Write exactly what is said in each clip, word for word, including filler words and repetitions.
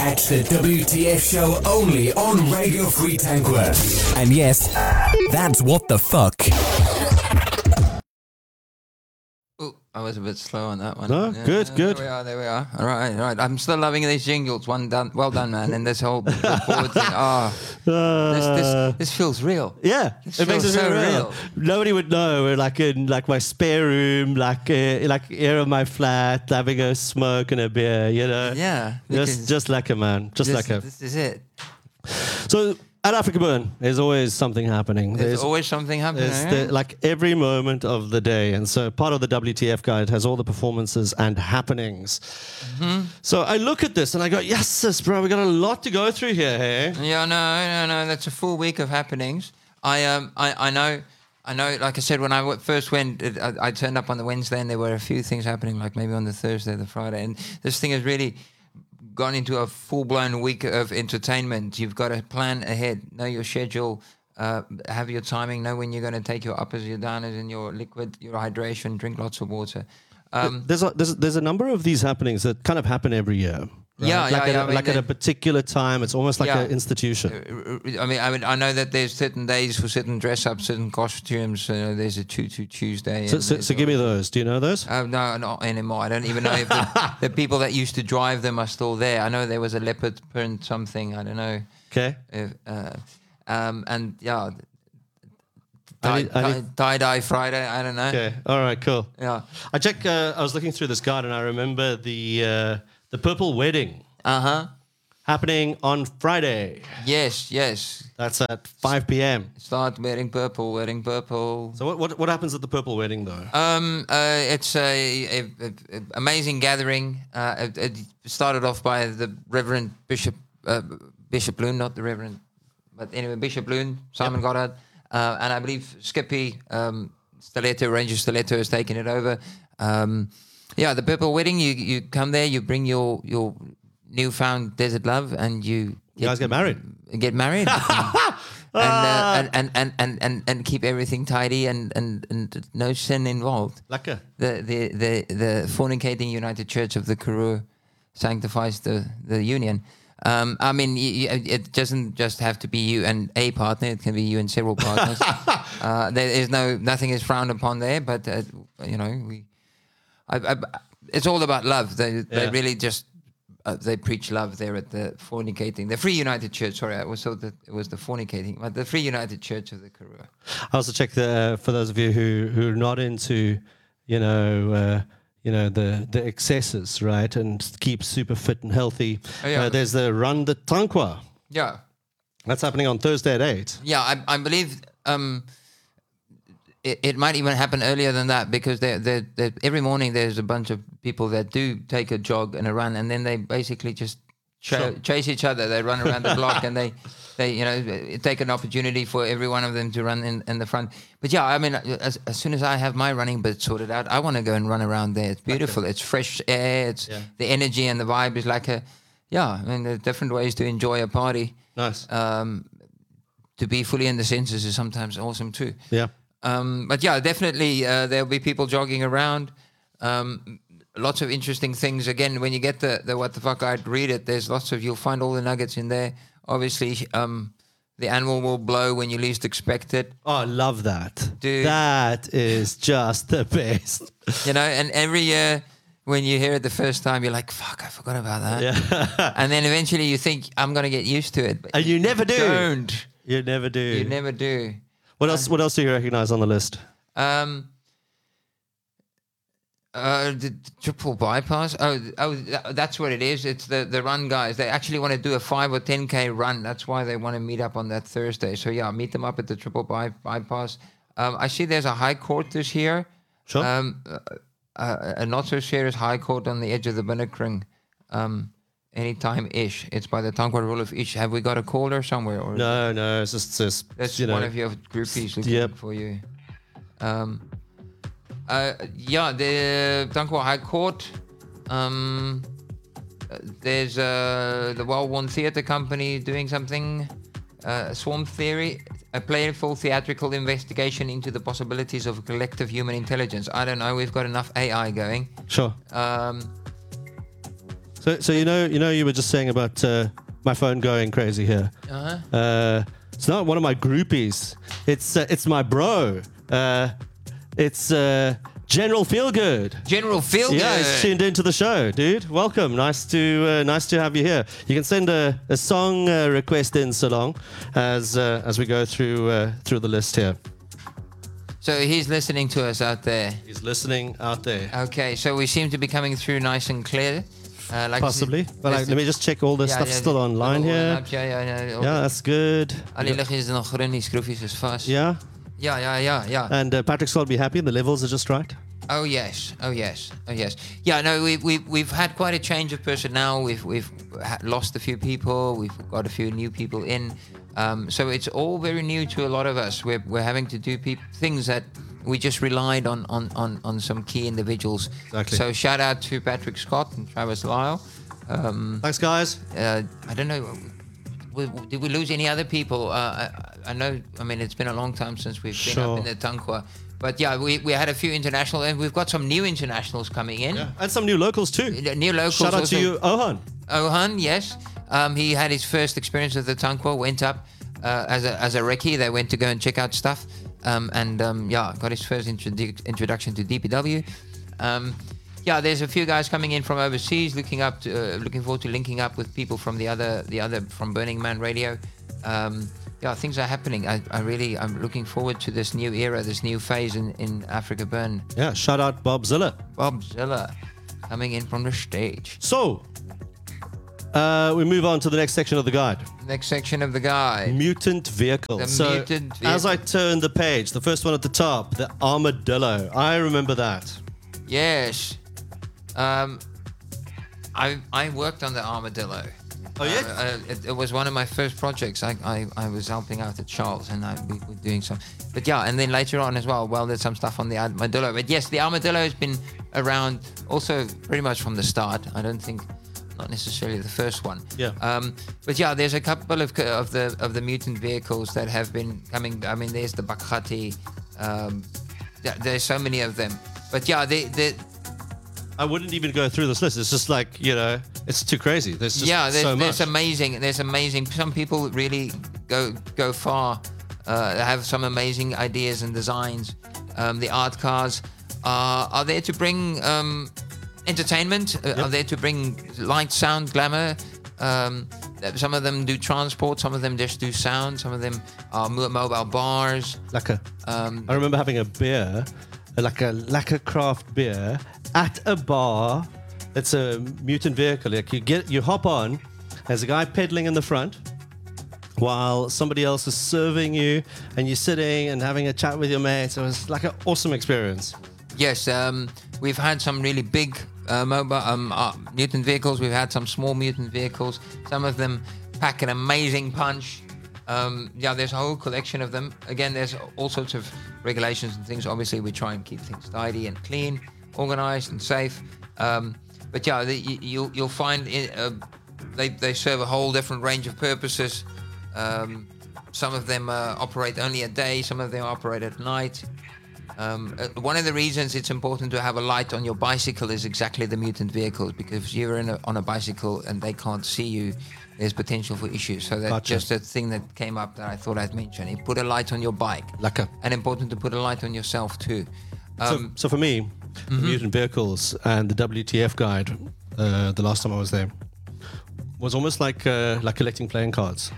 Catch the W T F show only on Radio Free Tankworth. And yes, that's what the fuck. Oh, I was a bit slow on that one. No, Yeah, good, yeah, good. There we are, there we are. All right, all right. I'm still loving these jingles. One done, well done, man. And this whole report thing. Oh, this, this, this feels real. Yeah, This it makes it feels so so real. real. Nobody would know. We're like in like my spare room, like uh, like here in my flat, having a smoke and a beer. You know. Yeah. Just because just like a man, just this, like a. This is it. So at Africa Burn, there's always something happening. There's, always something happening. There's eh? the, like every moment of the day. And so part of the W T F guide has all the performances and happenings. Mm-hmm. So I look at this and I go, yes, sis, bro, we got a lot to go through here, hey? Yeah, no, no, no. That's a full week of happenings. I um, I, I know, I know. Like I said, when I w- first went, it, I, I turned up on the Wednesday, and there were a few things happening. Like maybe on the Thursday, the Friday, and this thing has really gone into a full-blown week of entertainment. You've got to plan ahead, know your schedule, uh, have your timing, know when you're going to take your uppers, your downers, and your liquid, your hydration. Drink lots of water. Um, There's a, there's there's a number of these happenings that kind of happen every year. Right? Yeah, like yeah, at yeah, a, I mean, like at they- a particular time. It's almost like Yeah. an institution. I mean, I mean, I know that there's certain days for certain dress-ups, certain costumes. You know, there's a Tutu Tuesday. So, and so, there's so give me all- those. Do you know those? Oh, no, not anymore. I don't even know if the, the people that used to drive them are still there. I know there was a leopard print something. I don't know. Okay. If, uh, um, and yeah, I tie, need- I tie, need- tie-dye Friday. I don't know. Okay. All right. Cool. Yeah. I check. Uh, I was looking through this guide and I remember the uh, the purple wedding Uh huh. happening on Friday. Yes. Yes. That's at five p.m. Start wearing purple. Wearing purple. So what, what what happens at the purple wedding though? Um, uh, it's a, a, a, a amazing gathering. Uh, it, it started off by the Reverend Bishop uh, Bishop Loon, not the Reverend, but anyway, Bishop Loon, Simon Goddard, uh, and I believe Skippy um, Stiletto, Ranger Stiletto, has taken it over. Um, yeah, the Purple Wedding. You you come there, you bring your your newfound desert love, and you You guys get married. get married. And, uh, and, and, and, and, and, and keep everything tidy and, and, and no sin involved. Lekker. The, the, the, the fornicating United Church of the Karoo sanctifies the, the union. Um, I mean, y- y- it doesn't just have to be you and a partner. It can be you and several partners. uh, there is no, nothing is frowned upon there, but, uh, you know, we, I, I, it's all about love. They, they Yeah. really just, Uh, they preach love there at the fornicating, the Free United Church. Sorry, I was thought that it was the fornicating, but the Free United Church of the Karoo. I also check the for those of you who who are not into, you know, uh, you know the the excesses, right, and keep super fit and healthy. Oh, yeah. Uh, there's the Run the Tankwa. Yeah, That's happening on Thursday at eight. yeah. I, I believe um, it, it might even happen earlier than that because they're, they're, they're, every morning there's a bunch of people that do take a jog and a run, and then they basically just ch- Sure. chase each other. They run around the block, and they, they, you know, take an opportunity for every one of them to run in, in the front. But yeah, I mean, as, as soon as I have my running bit sorted out, I want to go and run around there. It's beautiful. It's fresh air. It's Yeah. the energy and the vibe is like a, yeah. I mean, there's different ways to enjoy a party. Nice. Um, to be fully in the senses is sometimes awesome too. Yeah. Um, but yeah, definitely uh, there'll be people jogging around. Um, lots of interesting things. Again, when you get the, the what the fuck, I'd read it. There's lots of, you'll find all the nuggets in there. Obviously, um, the animal will blow when you least expect it. Oh, I love that. Dude. That is just the best. You know, and every year when you hear it the first time, you're like, fuck, I forgot about that. Yeah. And then eventually you think, I'm going to get used to it. But And you never do. don't. You never do. You never do. What else? What else do you recognize on the list? Um, uh, the triple bypass. Oh, oh, tha- that's what it is. It's the, the run guys. They actually want to do a five or ten k run. That's why they want to meet up on that Thursday. So yeah, meet them up at the triple by, bypass. Um, I see there's a high court this year. Sure. Um, uh, uh, a not so serious high court on the edge of the Binnockring. Um, anytime ish. It's by the Tankwa rule of ish. Have we got a caller somewhere? Or no, no. It's just, it's, that's you know. one of your groupies looking Yep. for you. Um, uh, yeah, the Tankwa High Court. Um, uh, there's uh, the well-worn theatre company doing something. Uh, Swarm Theory, a playful theatrical investigation into the possibilities of collective human intelligence. I don't know. We've got enough A I going. Sure. Um, So, so you know, you know, you were just saying about uh, my phone going crazy here. Uh-huh. Uh, it's not one of my groupies. It's uh, it's my bro. Uh, it's uh, General Feelgood. General Feelgood. Yeah, he's tuned into the show, dude. Welcome. Nice to uh, nice to have you here. You can send a, a song uh, request in, Salong, as uh, as we go through uh, through the list here. So he's listening to us out there. He's listening out there. Okay, so we seem to be coming through nice and clear. Uh, like Possibly. But like, Listen- let me just check all the Ja, stuff ja, still die- online all here. up, Ja, ja, ja. Yeah, that's good. Al die liggies is nog groen, die skroefjes is vast. Yeah. Ja, ja, ja, ja. And uh, Patrick's got to be happy. The levels are just right. Oh yes, oh yes, oh yes. Yeah, no, we we we've had quite a change of personnel. We've we've ha- lost a few people. We've got a few new people in. Um, so it's all very new to a lot of us. We're we're having to do peop things that we just relied on on on on some key individuals. Exactly. So shout out to Patrick Scott and Travis Lyle. Um, Thanks, guys. uh, I don't know. w- w- Did we lose any other people? Uh, I, I know. I mean, it's been a long time since we've been Sure. up in the Tankwa. But yeah, we, we had a few international, and we've got some new internationals coming in. Yeah. And some new locals too. Uh, New locals. Shout out also. to you, Ohan. Ohan, yes. Um, he had his first experience with the Tankwa, went up uh, as a as a recce. They went to go and check out stuff. Um, and um, yeah, got his first introdu- introduction to D P W. Um, yeah, there's a few guys coming in from overseas, looking up to, uh, looking forward to linking up with people from the other the other from Burning Man Radio. Um, yeah, things are happening. I, I really I'm looking forward to this new era, this new phase in, in Africa Burn. Yeah, shout out Bob Zilla. Bob Zilla coming in from the stage. So, uh, we move on to the next section of the guide. Next section of the guide. Mutant vehicles. The so, mutant as I vehicle. turn the page, the first one at the top, the armadillo. I remember that. Yes. Um, I I worked on the armadillo. Oh, yeah? Uh, uh, it, it was one of my first projects. I, I, I was helping out at Charles, and I, we were doing some. But yeah, and then later on as well, welded some stuff on the armadillo. But yes, the armadillo has been around also pretty much from the start. I don't think, not necessarily the first one. Yeah. Um, but yeah, there's a couple of of the of the mutant vehicles that have been coming. I mean, there's the Bakgati. Um, th- there's so many of them. But yeah, they they. I wouldn't even go through this list. It's just like, you know, it's too crazy. There's just yeah, there's, so there's much. amazing. There's amazing. Some people really go go far. Uh, they have some amazing ideas and designs. Um, the art cars are are there to bring um, entertainment. Uh, Yep. Are there to bring light, sound, glamour. Um, some of them do transport. Some of them just do sound. Some of them are mo- mobile bars. Like a, Um, I remember having a beer, like a lacquer craft beer, at a bar. It's a mutant vehicle. Like you get, you hop on. There's a guy pedaling in the front, while somebody else is serving you, and you're sitting and having a chat with your mates. It was like an awesome experience. Yes, um, we've had some really big uh, mobile um, uh, mutant vehicles. We've had some small mutant vehicles. Some of them pack an amazing punch. Um, yeah, there's a whole collection of them. Again, there's all sorts of regulations and things. Obviously, we try and keep things tidy and clean, organized and safe. Um, but yeah, the, you, you'll you'll find it, uh, they they serve a whole different range of purposes. Um, some of them uh, operate only at day. Some of them operate at night. Um, uh, one of the reasons it's important to have a light on your bicycle is exactly the mutant vehicles, because if you're in a, on a bicycle and they can't see you, there's potential for issues. So that's Gotcha. just a thing that came up that I thought I'd mention. You put a light on your bike. Like a, And important to put a light on yourself too. so, Um, so for me, the mutant vehicles and the W T F guide, uh, the last time I was there, was almost like uh, like collecting playing cards.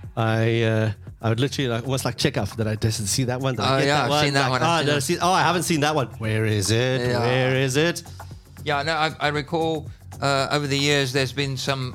I uh, I would literally like, almost like check off that I didn't see that one. Did I Oh, get yeah, that I've one? seen that Like, one, I've Oh, seen no, that. see, oh, I haven't seen that one. Where is it? Yeah. Where is it? Yeah, no, I, I recall uh, over the years there's been some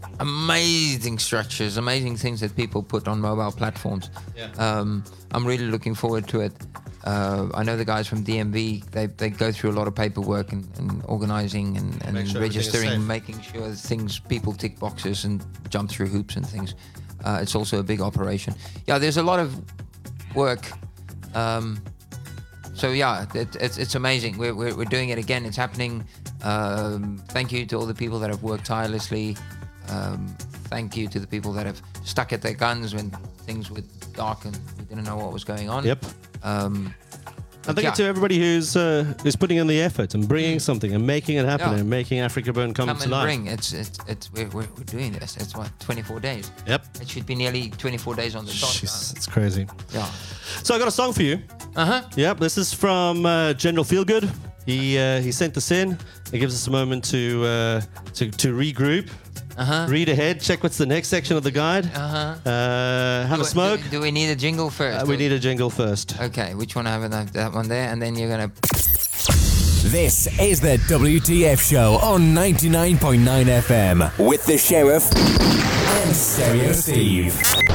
amazing structures, amazing things that people put on mobile platforms. Yeah. Um, I'm really looking forward to it. Uh, I know the guys from D M V, they, they go through a lot of paperwork and, and organizing and, and Make sure everything is registering, safe. making sure that things, people tick boxes and jump through hoops and things. Uh, it's also a big operation. Yeah, there's a lot of work. Um, so yeah, it, it's it's amazing. We're, we're we're doing it again. It's happening. Um, thank you to all the people that have worked tirelessly. Um, thank you to the people that have stuck at their guns when things were dark and we didn't know what was going on. Yep. Um, I think yeah. to everybody who's uh, who's putting in the effort and bringing something and making it happen Yeah. and making Africa Burn come, Come to and life. bring. It's it's it's we're, we're, we're doing this. It's what twenty-four days. Yep. It should be nearly twenty-four days on the dot. Jeez, it's crazy. Yeah. So I got a song for you. Uh huh. Yep, this is from uh, General Feelgood. He uh, he sent this in. It gives us a moment to uh, to to regroup, Uh huh. read ahead, check what's the next section of the guide, Uh-huh. uh, have Do- a smoke. Do, do we need a jingle first? Uh, we or- need a jingle first. Okay, which one? I have that, that one there, and then you're gonna. This is the W T F Show on ninety-nine point nine F M with the Sheriff and Stereo Steve.